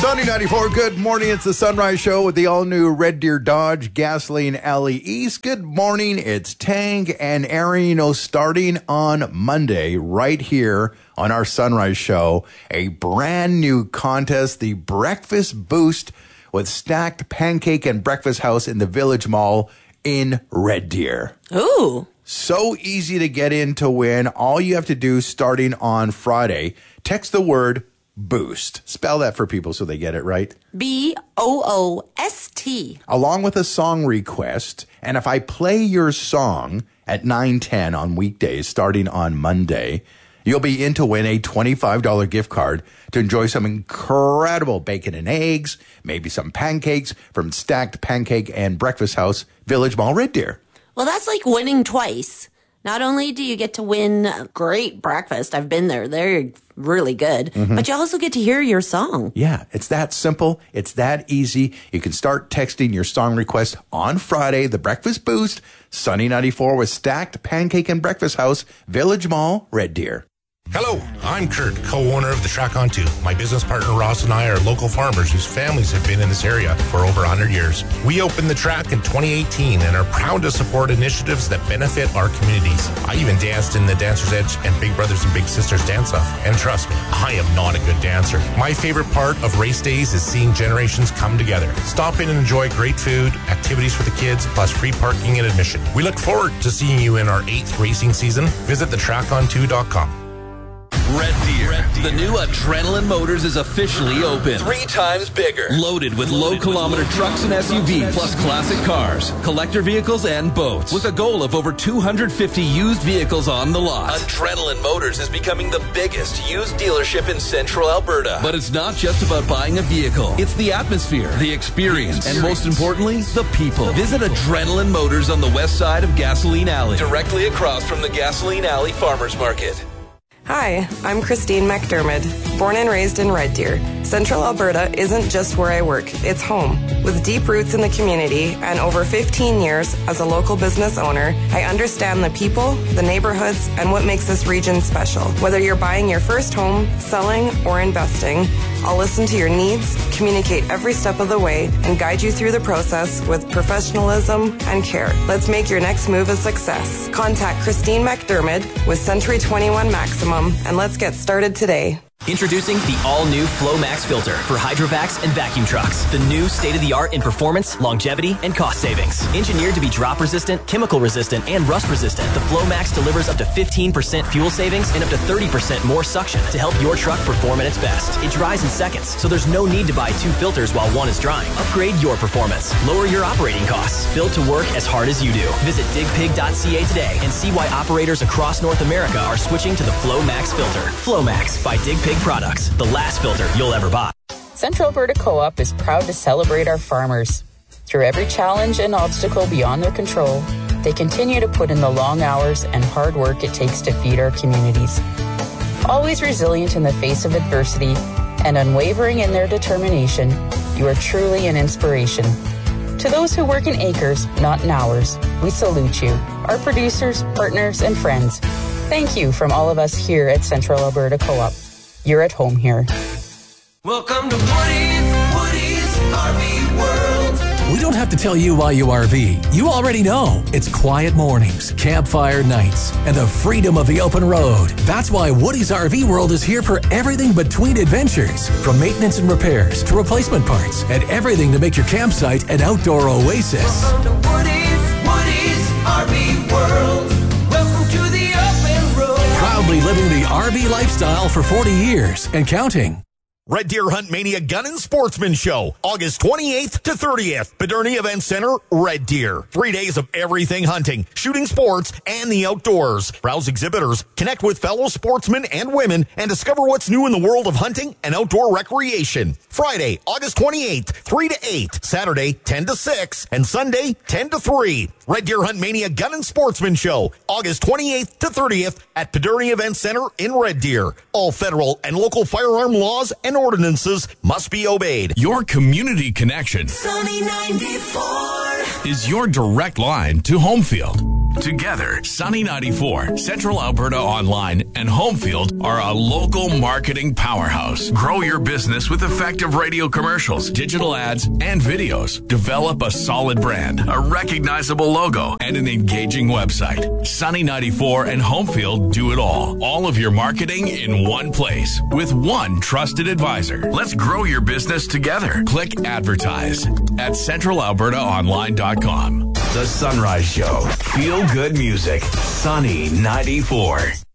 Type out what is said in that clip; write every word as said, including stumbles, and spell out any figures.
Sunny ninety-four, good morning. It's the Sunrise Show with the all-new Red Deer Dodge Gasoline Alley East. Good morning. It's Tank and Aaron. You know, starting on Monday, right here on our Sunrise Show, a brand new contest, the Breakfast Boost with Stacked Pancake and Breakfast House in the Village Mall in Red Deer. Ooh. So easy to get in to win. All you have to do starting on Friday, text the word BOOST. Spell that for people so they get it right. B O O S T. Along with a song request. And if I play your song at nine ten on weekdays starting on Monday, you'll be in to win a twenty-five dollars gift card to enjoy some incredible bacon and eggs, maybe some pancakes from Stacked Pancake and Breakfast House, Village Mall, Red Deer. Well, that's like winning twice. Not only do you get to win a great breakfast, I've been there, they're really good, mm-hmm. but you also get to hear your song. Yeah, it's that simple. It's that easy. You can start texting your song request on Friday, the Breakfast Boost, Sunny ninety-four with Stacked Pancake and Breakfast House, Village Mall, Red Deer. Hello, I'm Kurt, co-owner of the Track On two. My business partner Ross and I are local farmers whose families have been in this area for over one hundred years. We opened the track in twenty eighteen and are proud to support initiatives that benefit our communities. I even danced in the Dancer's Edge and Big Brothers and Big Sisters dance-off. And trust me, I am not a good dancer. My favorite part of race days is seeing generations come together. Stop in and enjoy great food, activities for the kids, plus free parking and admission. We look forward to seeing you in our eighth racing season. Visit the track on two dot com. Red Deer. Red Deer. The new Adrenaline Motors is officially open. Three times bigger. Loaded with low-kilometer trucks and S U Vs, plus classic cars, collector vehicles, and boats. With a goal of over two hundred fifty used vehicles on the lot. Adrenaline Motors is becoming the biggest used dealership in Central Alberta. But it's not just about buying a vehicle. It's the atmosphere, the experience, and most importantly, the people. Visit Adrenaline Motors on the west side of Gasoline Alley, directly across from the Gasoline Alley Farmers Market. Hi, I'm Christine McDermott, born and raised in Red Deer. Central Alberta isn't just where I work, it's home. With deep roots in the community and over fifteen years as a local business owner, I understand the people, the neighborhoods, and what makes this region special. Whether you're buying your first home, selling, or investing, I'll listen to your needs, communicate every step of the way, and guide you through the process with professionalism and care. Let's make your next move a success. Contact Christine McDermott with Century twenty-one Maximum, and let's get started today. Introducing the all-new FlowMax filter for hydrovacs and vacuum trucks. The new state-of-the-art in performance, longevity, and cost savings. Engineered to be drop-resistant, chemical-resistant, and rust-resistant, the FlowMax delivers up to fifteen percent fuel savings and up to thirty percent more suction to help your truck perform at its best. It dries in seconds, so there's no need to buy two filters while one is drying. Upgrade your performance. Lower your operating costs. Built to work as hard as you do. Visit dig pig dot c a today and see why operators across North America are switching to the FlowMax filter. FlowMax by Dig Pig Products, the last filter you'll ever buy. Central Alberta Co-op is proud to celebrate our farmers. Through every challenge and obstacle beyond their control, they continue to put in the long hours and hard work it takes to feed our communities. Always resilient in the face of adversity and unwavering in their determination, you are truly an inspiration. To those who work in acres, not in hours, we salute you, our producers, partners, and friends. Thank you from all of us here at Central Alberta Co-op. You're at home here. Welcome to Woody's, Woody's R V World. We don't have to tell you why you R V. You already know. It's quiet mornings, campfire nights, and the freedom of the open road. That's why Woody's R V World is here for everything between adventures. From maintenance and repairs to replacement parts and everything to make your campsite an outdoor oasis. Welcome to Woody's, Woody's R V World. Welcome to the open road. Proudly living the R V lifestyle for forty years and counting. Red Deer Hunt Mania Gun and Sportsman Show, August twenty-eighth to thirtieth. Bederni Event Center, Red Deer. Three days of everything hunting, shooting sports, and the outdoors. Browse exhibitors, connect with fellow sportsmen and women, and discover what's new in the world of hunting and outdoor recreation. Friday, August twenty-eighth, three to eight. Saturday, ten to six. And Sunday, ten to three. Red Deer Hunt Mania Gun and Sportsman Show, August twenty-eighth to thirtieth at Bederni Event Center in Red Deer. All federal and local firearm laws and ordinances must be obeyed. Your community connection Sunny ninety-four is your direct line to Homefield. Together, Sunny ninety-four, Central Alberta Online, and Homefield are a local marketing powerhouse. Grow your business with effective radio commercials, digital ads, and videos. Develop a solid brand, a recognizable logo, and an engaging website. Sunny ninety-four and Homefield do it all. All of your marketing in one place with one trusted advisor. Let's grow your business together. Click advertise at central alberta online dot com. The Sunrise Show. Feel good music. Sunny ninety-four.